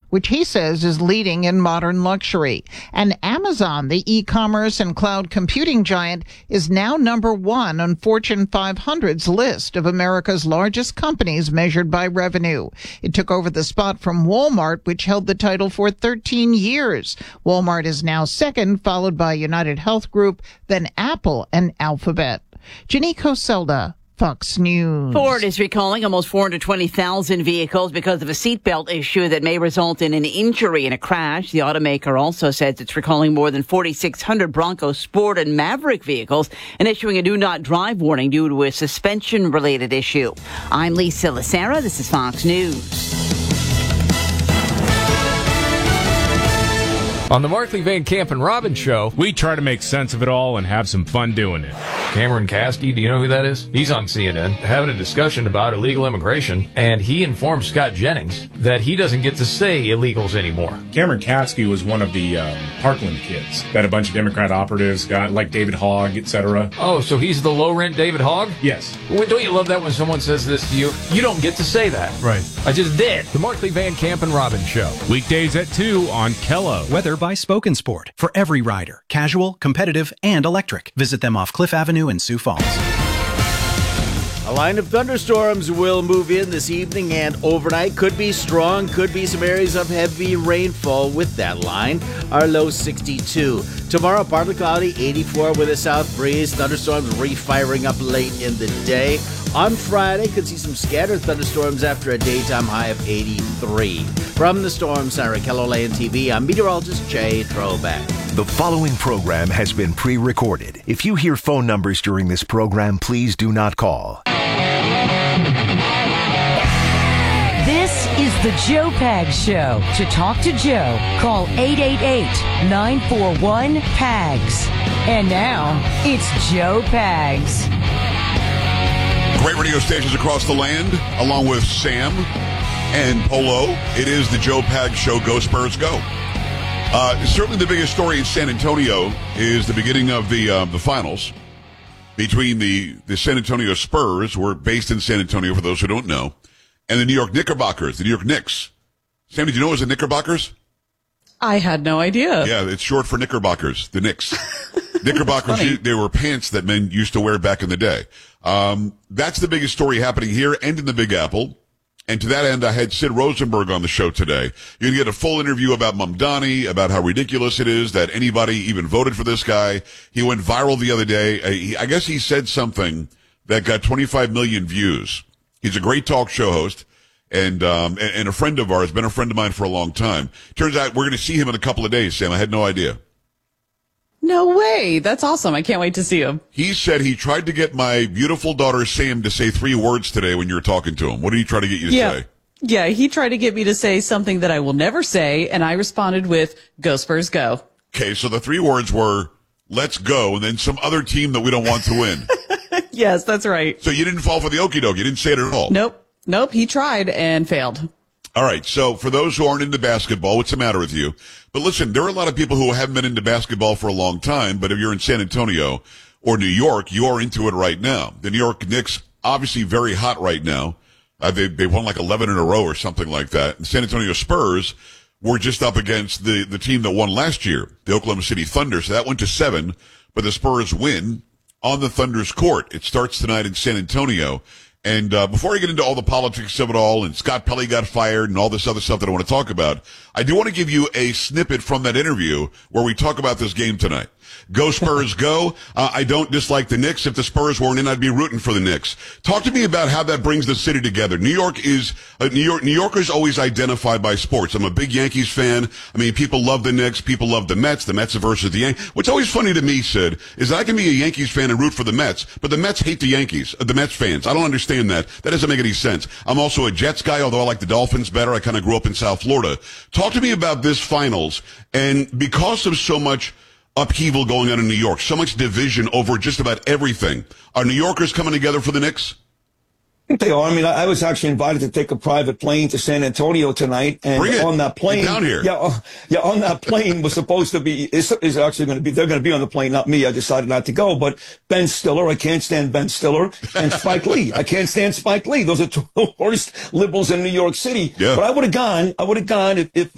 which he says is leading in modern luxury. And Amazon, the e-commerce and cloud computing giant, is now number one on Fortune 500's list of America's largest companies measured by revenue. It took over the spot from Walmart, which held the title for 13 years. Walmart is now second, followed by United Health Group, then Apple and Alphabet. Janique Hoselda, Fox News. Ford is recalling almost 420,000 vehicles because of a seatbelt issue that may result in an injury in a crash. The automaker also says it's recalling more than 4,600 Bronco Sport and Maverick vehicles and issuing a do not drive warning due to a suspension-related issue. I'm Lisa Lacera. This is Fox News. On the Markley, Van Camp and Robbins Show, we try to make sense of it all and have some fun doing it. Cameron Caskey, do you know who that is? He's on CNN having a discussion about illegal immigration, and he informed Scott Jennings that he doesn't get to say illegals anymore. Cameron Caskey was one of the Parkland kids that a bunch of Democrat operatives got, like David Hogg, etc. Oh, so he's the low-rent David Hogg? Yes. Well, don't you love that when someone says this to you? You don't get to say that. Right. I just did. The Markley, Van Camp and Robbins Show. Weekdays at 2 on Kello. Weather by Spoken Sport. For every rider. Casual, competitive, and electric. Visit them off Cliff Avenue in Sioux Falls. A line of thunderstorms will move in this evening and overnight. Could be strong, could be some areas of heavy rainfall with that line. Our low 62. Tomorrow, partly cloudy, 84 with a south breeze. Thunderstorms re-firing up late in the day. On Friday, could see some scattered thunderstorms after a daytime high of 83. From the Storm Center at KELOLAND TV, I'm meteorologist Jay Troback. The following program has been pre-recorded. If you hear phone numbers during this program, please do not call. This is the Joe Pags Show. To talk to Joe, call 888-941-PAGS. And now, it's Joe Pags. Great radio stations across the land, along with Sam and Polo. It is the Joe Pags Show. Go Spurs, go. Certainly the biggest story in San Antonio is the beginning of the finals between the San Antonio Spurs, who are based in San Antonio, for those who don't know, and the New York Knickerbockers, the New York Knicks. Sam, did you know it was the Knickerbockers? I had no idea. Yeah, it's short for Knickerbockers, the Knicks. Knickerbockers, they were pants that men used to wear back in the day. That's the biggest story happening here and in the Big Apple. And to that end, I had Sid Rosenberg on the show today. You're going to get a full interview about Mamdani, about how ridiculous it is that anybody even voted for this guy. He went viral the other day. I guess he said something that got 25 million views. He's a great talk show host and a friend of ours, been a friend of mine for a long time. Turns out we're going to see him in a couple of days, Sam. I had no idea. No way. That's awesome. I can't wait to see him. He said he tried to get my beautiful daughter, Sam, to say 3 words today when you were talking to him. What did he try to get you to say? Yeah, he tried to get me to say something that I will never say, and I responded with, "Go Spurs, go." Okay, so the 3 words were, "Let's go," and then some other team that we don't want to win. Yes, that's right. So you didn't fall for the okie doke. You didn't say it at all. Nope. He tried and failed. All right, so for those who aren't into basketball, what's the matter with you? But listen, there are a lot of people who haven't been into basketball for a long time, but if you're in San Antonio or New York, you are into it right now. The New York Knicks, obviously very hot right now. They won like 11 in a row or something like that. And San Antonio Spurs were just up against the team that won last year, the Oklahoma City Thunder. So that went to 7, but the Spurs win on the Thunder's court. It starts tonight in San Antonio. And before I get into all the politics of it all, and Scott Pelley got fired and all this other stuff that I want to talk about, I do want to give you a snippet from that interview where we talk about this game tonight. Go Spurs, go. I don't dislike the Knicks. If the Spurs weren't in, I'd be rooting for the Knicks. Talk to me about how that brings the city together. New Yorkers always identified by sports. I'm a big Yankees fan. I mean, people love the Knicks. People love the Mets. The Mets versus the Yankees. What's always funny to me, Sid, is that I can be a Yankees fan and root for the Mets, but the Mets hate the Yankees, the Mets fans. I don't understand that. That doesn't make any sense. I'm also a Jets guy, although I like the Dolphins better. I kind of grew up in South Florida. Talk to me about this finals, and because of so much upheaval going on in New York, so much division over just about everything, are New Yorkers coming together for the Knicks? I think they are. I mean, I was actually invited to take a private plane to San Antonio tonight, and on that plane, down here. On that plane was supposed to be is actually going to be. They're going to be on the plane, not me. I decided not to go. But Ben Stiller, I can't stand Ben Stiller, and Spike Lee, I can't stand Spike Lee. Those are two worst liberals in New York City. Yeah. But I would have gone. If